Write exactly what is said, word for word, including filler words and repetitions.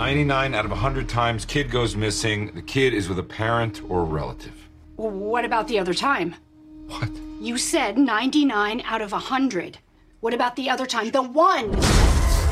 ninety-nine out of one hundred times kid goes missing, the kid is with a parent or a relative. Well, what about the other time? What? You said ninety-nine out of one hundred. What about the other time? The one!